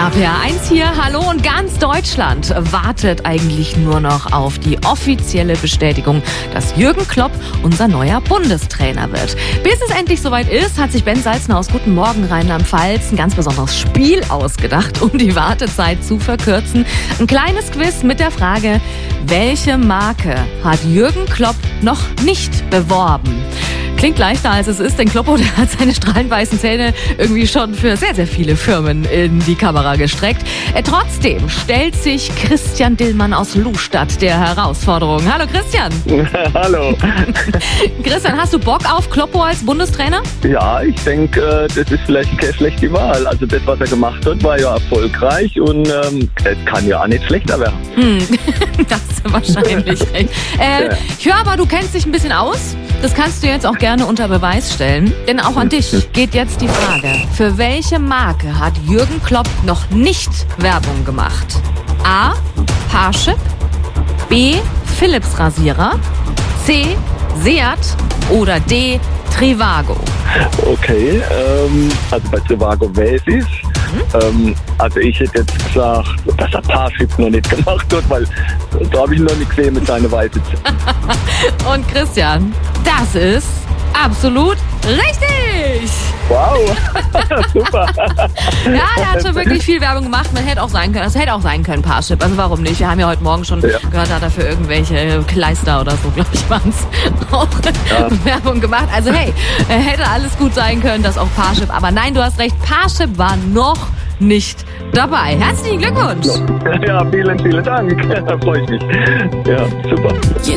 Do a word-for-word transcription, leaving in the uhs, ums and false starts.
H P R eins hier, hallo, und ganz Deutschland wartet eigentlich nur noch auf die offizielle Bestätigung, dass Jürgen Klopp unser neuer Bundestrainer wird. Bis es endlich soweit ist, hat sich Ben Salzner aus Guten Morgen Rheinland-Pfalz ein ganz besonderes Spiel ausgedacht, um die Wartezeit zu verkürzen. Ein kleines Quiz mit der Frage, welche Marke hat Jürgen Klopp noch nicht beworben? Klingt leichter als es ist, denn Kloppo, der hat seine strahlenweißen Zähne irgendwie schon für sehr, sehr viele Firmen in die Kamera gestreckt. Äh, trotzdem stellt sich Christian Dillmann aus Lustadt der Herausforderung. Hallo Christian. Hallo. Christian, hast du Bock auf Kloppo als Bundestrainer? Ja, ich denke, das ist vielleicht keine schlechte Wahl. Also das, was er gemacht hat, war ja erfolgreich und ähm, es kann ja auch nicht schlechter werden. Hm, das ist wahrscheinlich recht. Äh, Ja. Ich höre aber, du kennst dich ein bisschen aus. Das kannst du jetzt auch gerne unter Beweis stellen. Denn auch an dich geht jetzt die Frage. Für welche Marke hat Jürgen Klopp noch nicht Werbung gemacht? A. Parship, B. Philips Rasierer, C. Seat oder D. Trivago? Okay, ähm, also bei Trivago weiß ich ähm, Also ich hätte jetzt gesagt, dass er Parship noch nicht gemacht hat, weil da habe ich ihn noch nicht gesehen mit seiner weißen Zähne. Und Christian, das ist absolut richtig! Wow, super. Ja, er hat schon wirklich viel Werbung gemacht. Man hätte auch sein können, das hätte auch sein können, Parship. Also warum nicht? Wir haben ja heute Morgen schon Ja. gehört, hat er für irgendwelche Kleister oder so, glaube ich, waren es, auch Ja. Werbung gemacht. Also hey, hätte alles gut sein können, das auch Parship. Aber nein, du hast recht, Parship war noch nicht dabei. Herzlichen Glückwunsch! Ja, vielen, vielen Dank. Da freue ich mich. Ja, super.